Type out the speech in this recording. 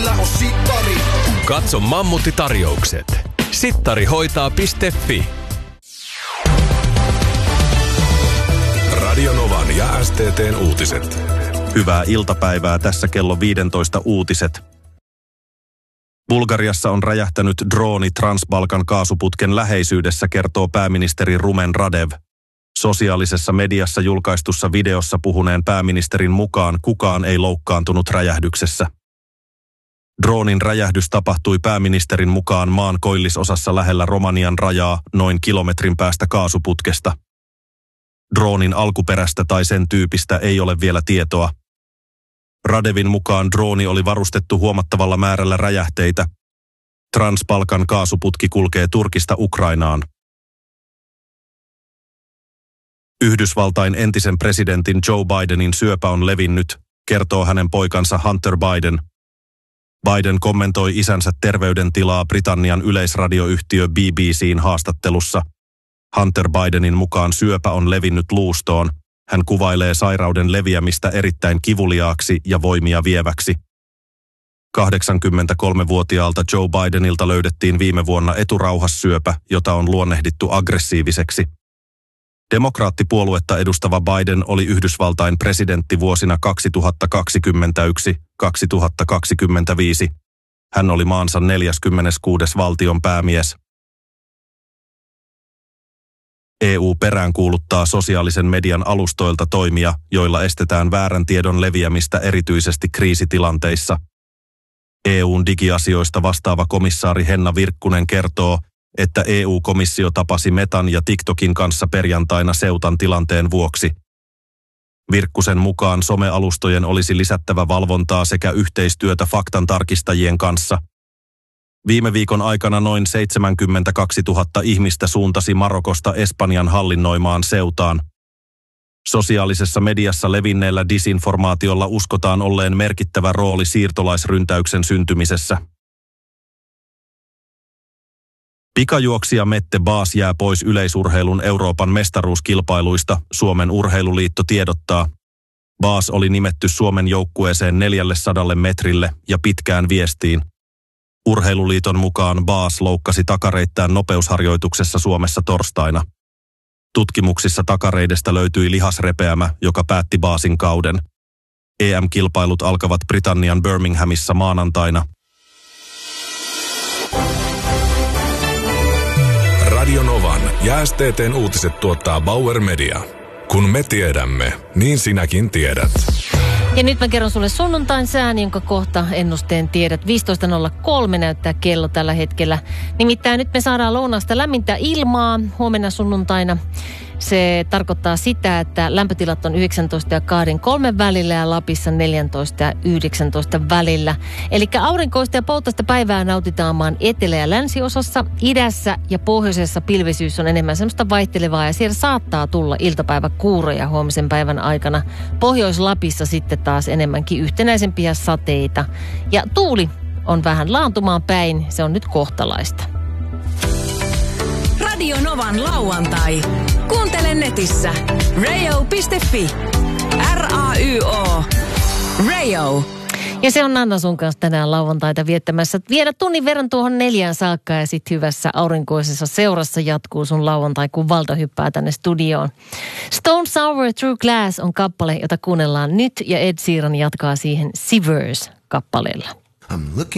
meillä on sittari. Katso mammuttitarjoukset. Sittarihoitaa.fi. Radio Novan ja STT:n uutiset. Hyvää iltapäivää, tässä kello 15 uutiset. Bulgariassa on räjähtänyt drooni Transbalkan kaasuputken läheisyydessä, kertoo pääministeri Rumen Radev. Sosiaalisessa mediassa julkaistussa videossa puhuneen pääministerin mukaan kukaan ei loukkaantunut räjähdyksessä. Droonin räjähdys tapahtui pääministerin mukaan maan koillisosassa lähellä Romanian rajaa noin kilometrin päästä kaasuputkesta. Droonin alkuperästä tai sen tyypistä ei ole vielä tietoa. Radevin mukaan drooni oli varustettu huomattavalla määrällä räjähteitä. Transbalkan kaasuputki kulkee Turkista Ukrainaan. Yhdysvaltain entisen presidentin Joe Bidenin syöpä on levinnyt, kertoo hänen poikansa Hunter Biden. Biden kommentoi isänsä terveydentilaa Britannian yleisradioyhtiö BBC:n haastattelussa. Hunter Bidenin mukaan syöpä on levinnyt luustoon. Hän kuvailee sairauden leviämistä erittäin kivuliaaksi ja voimia vieväksi. 83-vuotiaalta Joe Bidenilta löydettiin viime vuonna eturauhassyöpä, jota on luonnehdittu aggressiiviseksi. Demokraattipuoluetta edustava Biden oli Yhdysvaltain presidentti vuosina 2021-2025. Hän oli maansa 46. valtion päämies. EU peräänkuuluttaa sosiaalisen median alustoilta toimia, joilla estetään väärän tiedon leviämistä erityisesti kriisitilanteissa. EUn digiasioista vastaava komissaari Henna Virkkunen kertoo, että EU-komissio tapasi Metan ja TikTokin kanssa perjantaina Seutan tilanteen vuoksi. Virkkusen mukaan somealustojen olisi lisättävä valvontaa sekä yhteistyötä faktantarkistajien kanssa. Viime viikon aikana noin 72 000 ihmistä suuntasi Marokosta Espanjan hallinnoimaan Seutaan. Sosiaalisessa mediassa levinneellä disinformaatiolla uskotaan olleen merkittävä rooli siirtolaisryntäyksen syntymisessä. Pikajuoksija Mette Baas jää pois yleisurheilun Euroopan mestaruuskilpailuista, Suomen urheiluliitto tiedottaa. Baas oli nimetty Suomen joukkueeseen 400 metrille ja pitkään viestiin. Urheiluliiton mukaan Baas loukkasi takareittään nopeusharjoituksessa Suomessa torstaina. Tutkimuksissa takareidestä löytyi lihasrepeämä, joka päätti Baasin kauden. EM-kilpailut alkavat Britannian Birminghamissa maanantaina. Radio Novan ja STT:n uutiset tuottaa Bauer Media. Kun me tiedämme, niin sinäkin tiedät. Ja nyt mä kerron sulle sunnuntain sään, jonka kohta ennusteen tiedät. 15.03 näyttää kello tällä hetkellä. Nimittäin nyt me saadaan lounasta lämmintä ilmaa huomenna sunnuntaina. Se tarkoittaa sitä, että lämpötilat on 19 ja 23 välillä ja Lapissa 14 ja 19 välillä. Eli aurinkoista ja pouttaista päivää nautitaan maan etelä- ja länsiosassa. Idässä ja pohjoisessa pilvisyys on enemmän semmoista vaihtelevaa ja siellä saattaa tulla iltapäiväkuuroja huomisen päivän aikana. Pohjois-Lapissa sitten taas enemmänkin yhtenäisempiä sateita. Ja tuuli on vähän laantumaan päin, se on nyt kohtalaista. Radio Novan lauantai. Kuuntele netissä rayo.fi. R-A-Y-O. Rayo. Ja se on Anna sun kanssa tänään lauantaita viettämässä. Viedä tunnin verran tuohon 4 saakka ja sitten hyvässä aurinkoisessa seurassa jatkuu sun lauantai, kun Valto hyppää tänne studioon. Stone Sour Through Glass on kappale, jota kuunnellaan nyt ja Ed Sheeran jatkaa siihen Shivers-kappaleella.